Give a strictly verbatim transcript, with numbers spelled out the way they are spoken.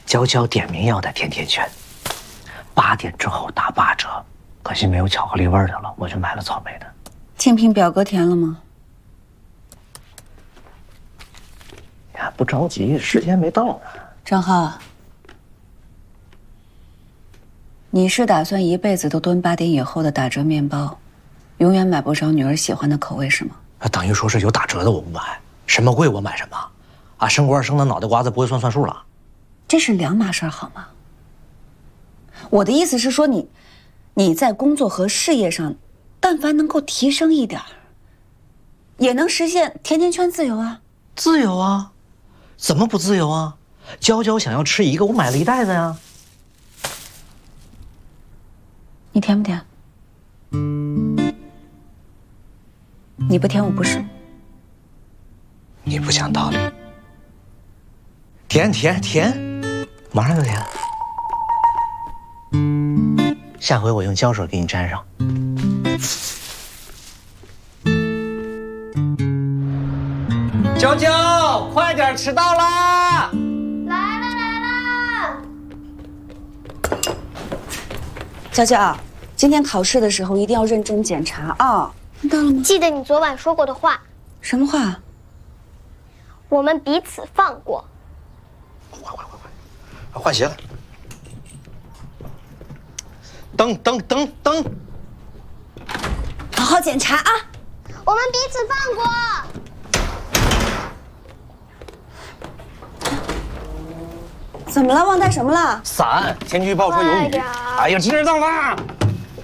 娇娇点名要的甜甜圈，八点之后打八折，可惜没有巧克力味的了，我就买了草莓的。 竞聘表格填了吗？ 呀，不着急，时间没到呢。 张浩，你是打算一辈子都蹲八点以后的打折面包，永远买不着女儿喜欢的口味是吗？ 那等于说是有打折的我不买，什么贵我买什么，啊，升官升的脑袋瓜子不会算算数了。 这是两码事好吗？我的意思是说你，你在工作和事业上，但凡能够提升一点儿，也能实现甜甜圈自由啊。 自由啊，怎么不自由啊？娇娇想要吃一个，我买了一袋子呀。 你甜不甜？你不甜我不是。 你不讲道理。甜甜甜，马上就甜。下回我用胶水给你粘上。娇娇，快点，迟到啦！ 来了来了。 娇娇，今天考试的时候一定要认真检查啊！听到了吗？ 记得你昨晚说过的话。 什么话？ 我们彼此放过。 快快快快，换鞋了。噔噔噔噔， 好好检查啊！ 我们彼此放过。 怎么了？忘带什么了？ 伞，天气预报说有雨。哎呀，知道了。